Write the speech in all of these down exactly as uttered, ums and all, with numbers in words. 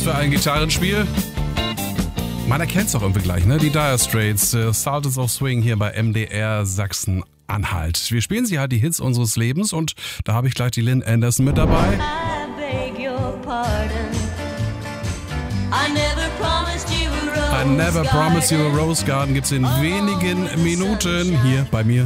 Was für ein Gitarrenspiel. Man erkennt es auch irgendwie gleich, ne? Die Dire Straits, äh, Sultans of Swing hier bei M D R Sachsen-Anhalt. Wir spielen sie halt die Hits unseres Lebens und da habe ich gleich die Lynn Anderson mit dabei. I beg your pardon. I never promised you a rose I never promised you a garden. Rose Garden gibt's in wenigen Minuten hier bei mir.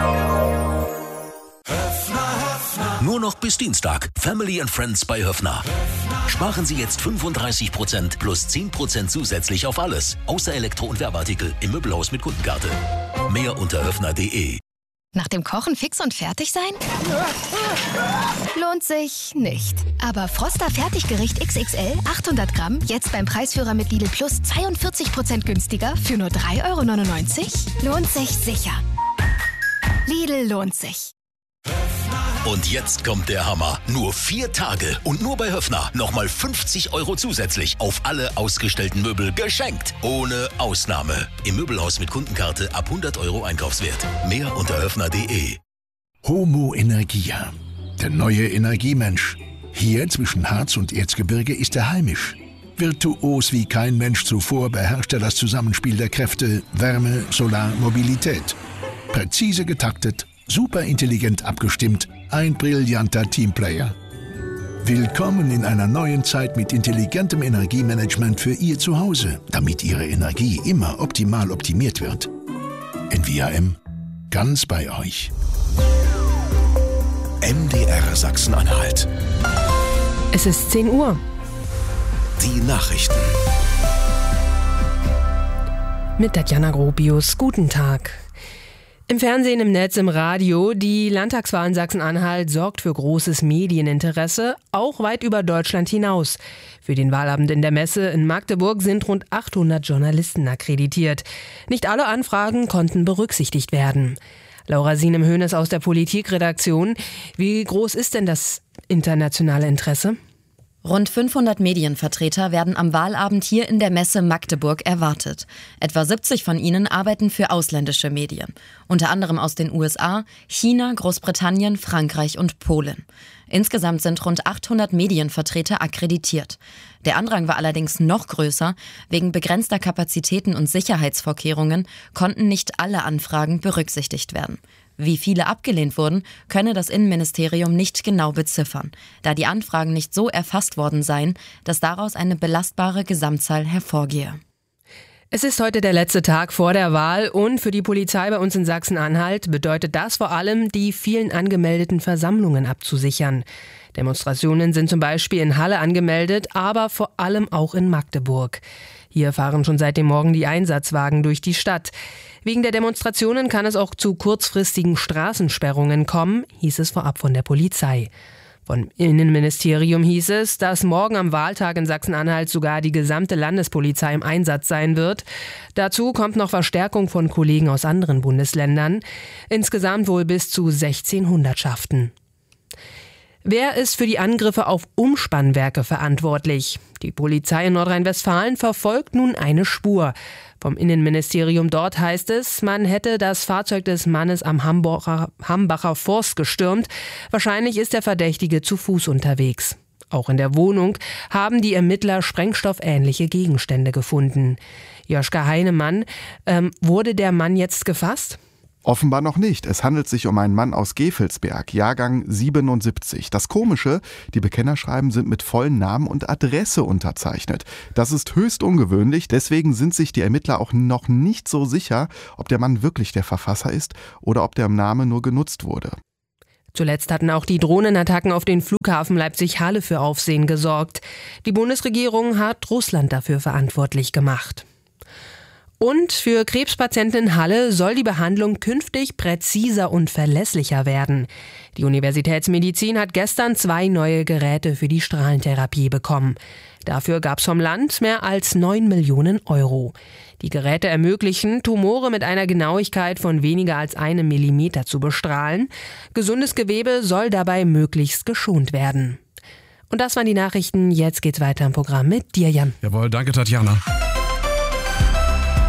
Nur noch bis Dienstag. Family and Friends bei Höffner. Sparen Sie jetzt fünfunddreißig Prozent plus zehn Prozent zusätzlich auf alles. Außer Elektro- und Werbeartikel im Möbelhaus mit Kundenkarte. Mehr unter höffner punkt de. Nach dem Kochen fix und fertig sein? Lohnt sich nicht. Aber Froster Fertiggericht X X L achthundert Gramm jetzt beim Preisführer mit Lidl Plus zweiundvierzig Prozent günstiger für nur drei Euro neunundneunzig? Lohnt sich sicher. Lidl lohnt sich. Und jetzt kommt der Hammer. Nur vier Tage und nur bei Höffner. Nochmal fünfzig Euro zusätzlich auf alle ausgestellten Möbel geschenkt. Ohne Ausnahme. Im Möbelhaus mit Kundenkarte ab hundert Euro Einkaufswert. Mehr unter höffner punkt de. Homo Energia, der neue Energiemensch. Hier zwischen Harz und Erzgebirge ist er heimisch. Virtuos wie kein Mensch zuvor beherrscht er das Zusammenspiel der Kräfte Wärme, Solar, Mobilität. Präzise getaktet, super intelligent abgestimmt, ein brillanter Teamplayer. Willkommen in einer neuen Zeit mit intelligentem Energiemanagement für Ihr Zuhause, damit Ihre Energie immer optimal optimiert wird. N V A M, ganz bei euch. M D R Sachsen-Anhalt. Es ist zehn Uhr. Die Nachrichten. Mit Tatjana Gropius. Guten Tag. Im Fernsehen, im Netz, im Radio, die Landtagswahl in Sachsen-Anhalt sorgt für großes Medieninteresse, auch weit über Deutschland hinaus. Für den Wahlabend in der Messe in Magdeburg sind rund achthundert Journalisten akkreditiert. Nicht alle Anfragen konnten berücksichtigt werden. Laura Sienem-Hoeneß aus der Politikredaktion. Wie groß ist denn das internationale Interesse? Rund fünfhundert Medienvertreter werden am Wahlabend hier in der Messe Magdeburg erwartet. Etwa siebzig von ihnen arbeiten für ausländische Medien. Unter anderem aus den U S A, China, Großbritannien, Frankreich und Polen. Insgesamt sind rund achthundert Medienvertreter akkreditiert. Der Andrang war allerdings noch größer. Wegen begrenzter Kapazitäten und Sicherheitsvorkehrungen konnten nicht alle Anfragen berücksichtigt werden. Wie viele abgelehnt wurden, könne das Innenministerium nicht genau beziffern, da die Anfragen nicht so erfasst worden seien, dass daraus eine belastbare Gesamtzahl hervorgehe. Es ist heute der letzte Tag vor der Wahl und für die Polizei bei uns in Sachsen-Anhalt bedeutet das vor allem, die vielen angemeldeten Versammlungen abzusichern. Demonstrationen sind zum Beispiel in Halle angemeldet, aber vor allem auch in Magdeburg. Hier fahren schon seit dem Morgen die Einsatzwagen durch die Stadt. Wegen der Demonstrationen kann es auch zu kurzfristigen Straßensperrungen kommen, hieß es vorab von der Polizei. Vom Innenministerium hieß es, dass morgen am Wahltag in Sachsen-Anhalt sogar die gesamte Landespolizei im Einsatz sein wird. Dazu kommt noch Verstärkung von Kollegen aus anderen Bundesländern. Insgesamt wohl bis zu sechzehn Hundertschaften. Wer ist für die Angriffe auf Umspannwerke verantwortlich? Die Polizei in Nordrhein-Westfalen verfolgt nun eine Spur. Vom Innenministerium dort heißt es, man hätte das Fahrzeug des Mannes am Hambacher, Hambacher Forst gestürmt. Wahrscheinlich ist der Verdächtige zu Fuß unterwegs. Auch in der Wohnung haben die Ermittler sprengstoffähnliche Gegenstände gefunden. Joschka Heinemann, ähm, wurde der Mann jetzt gefasst? Offenbar noch nicht. Es handelt sich um einen Mann aus Gevelsberg, Jahrgang siebenundsiebzig. Das Komische, die Bekennerschreiben sind mit vollen Namen und Adresse unterzeichnet. Das ist höchst ungewöhnlich, deswegen sind sich die Ermittler auch noch nicht so sicher, ob der Mann wirklich der Verfasser ist oder ob der Name nur genutzt wurde. Zuletzt hatten auch die Drohnenattacken auf den Flughafen Leipzig-Halle für Aufsehen gesorgt. Die Bundesregierung hat Russland dafür verantwortlich gemacht. Und für Krebspatienten in Halle soll die Behandlung künftig präziser und verlässlicher werden. Die Universitätsmedizin hat gestern zwei neue Geräte für die Strahlentherapie bekommen. Dafür gab es vom Land mehr als neun Millionen Euro. Die Geräte ermöglichen, Tumore mit einer Genauigkeit von weniger als einem Millimeter zu bestrahlen. Gesundes Gewebe soll dabei möglichst geschont werden. Und das waren die Nachrichten. Jetzt geht's weiter im Programm mit dir, Jan. Jawohl, danke Tatjana.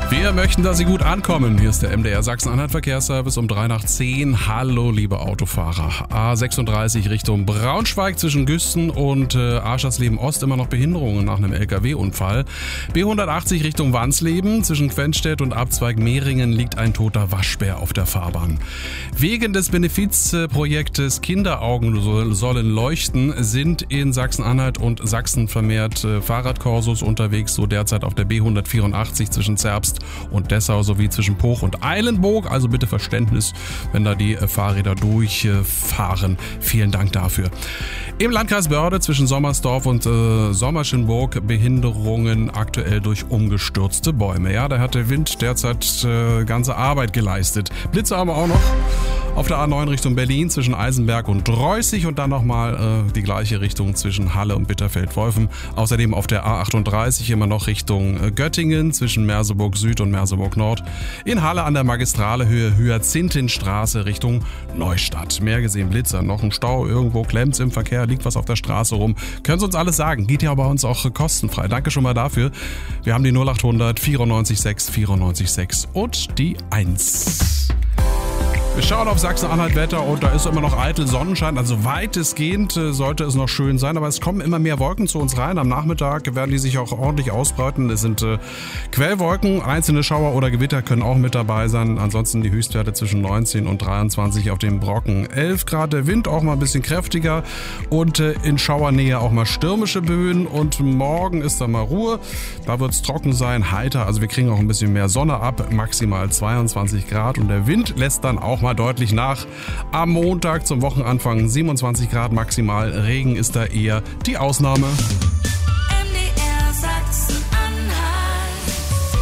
Wir möchten, dass Sie gut ankommen. Hier ist der M D R Sachsen-Anhalt Verkehrsservice um drei nach zehn. Hallo, liebe Autofahrer. A sechsunddreißig Richtung Braunschweig zwischen Güsten und äh, Aschersleben Ost immer noch Behinderungen nach einem L K W-Unfall. B hundertachtzig Richtung Wansleben zwischen Quenstedt und Abzweig Mehringen liegt ein toter Waschbär auf der Fahrbahn. Wegen des Benefizprojektes Kinderaugen sollen leuchten sind in Sachsen-Anhalt und Sachsen vermehrt äh, Fahrradkorsos unterwegs, so derzeit auf der B hundertvierundachtzig zwischen Zerbst und Dessau sowie zwischen Poch und Eilenburg. Also bitte Verständnis, wenn da die Fahrräder durchfahren. Vielen Dank dafür. Im Landkreis Börde zwischen Sommersdorf und äh, Sommerschenburg Behinderungen aktuell durch umgestürzte Bäume. Ja, da hat der Wind derzeit äh, ganze Arbeit geleistet. Blitze haben wir auch noch auf der A neun Richtung Berlin zwischen Eisenberg und Reußig und dann nochmal äh, die gleiche Richtung zwischen Halle und Bitterfeld-Wolfen. Außerdem auf der A achtunddreißig immer noch Richtung äh, Göttingen zwischen Merseburg Süd und Merseburg Nord. In Halle an der Magistrale Höhe Hyazinthenstraße Richtung Neustadt. Mehr gesehen Blitzer, noch ein Stau, irgendwo klemmt's im Verkehr, liegt was auf der Straße rum. Können Sie uns alles sagen, geht ja bei uns auch kostenfrei. Danke schon mal dafür. Wir haben die null achthundert vierundneunzig sechs vierundneunzig sechs und die eins. Wir schauen auf Sachsen-Anhalt Wetter und da ist immer noch eitel Sonnenschein, also weitestgehend äh, sollte es noch schön sein, aber es kommen immer mehr Wolken zu uns rein. Am Nachmittag werden die sich auch ordentlich ausbreiten. Es sind äh, Quellwolken, einzelne Schauer oder Gewitter können auch mit dabei sein. Ansonsten die Höchstwerte zwischen neunzehn und dreiundzwanzig auf dem Brocken. elf Grad, der Wind auch mal ein bisschen kräftiger und äh, in Schauernähe auch mal stürmische Böen und morgen ist da mal Ruhe. Da wird es trocken sein, heiter, also wir kriegen auch ein bisschen mehr Sonne ab, maximal zweiundzwanzig Grad und der Wind lässt dann auch mal deutlich nach. Am Montag zum Wochenanfang siebenundzwanzig Grad maximal. Regen ist da eher die Ausnahme. M D R Sachsen-Anhalt.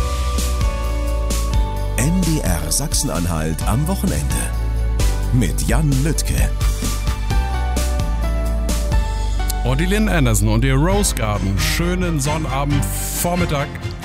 M D R Sachsen-Anhalt am Wochenende. Mit Jan Lüttke. Und die Lynn Anderson und ihr Rose Garden. Schönen Sonnabend Vormittag.